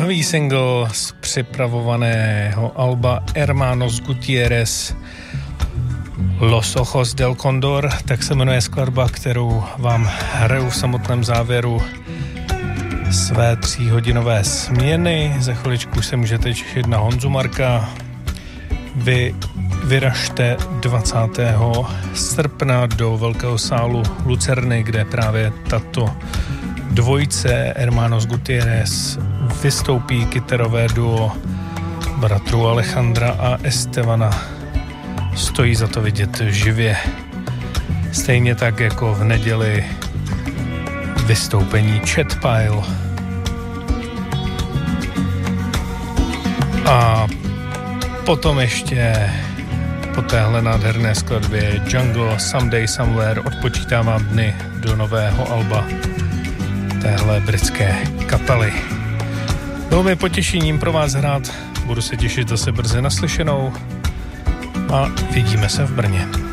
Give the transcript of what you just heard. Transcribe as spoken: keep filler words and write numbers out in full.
Nový single z připravovaného alba Hermanos Gutierrez Los Ojos del Condor, tak se jmenuje skladba, kterou vám hraju v samotném závěru své tříhodinové směny. Za chviličku se můžete těšit na Honzu Marka. Vy vyražte dvacátého srpna do velkého sálu Lucerny, kde právě tato dvojice Hermanos Gutierrez vystoupí kytarové duo bratrů Alejandra a Estevana. Stojí za to vidět živě. Stejně tak jako v neděli vystoupení Chet Pile. A potom ještě po téhle nádherné skladbě Jungle Someday Somewhere odpočítávám dny do nového alba téhle britské kapely. Bylo mi potěšením pro vás hrát, budu se těšit zase brzy naslyšenou a vidíme se v Brně.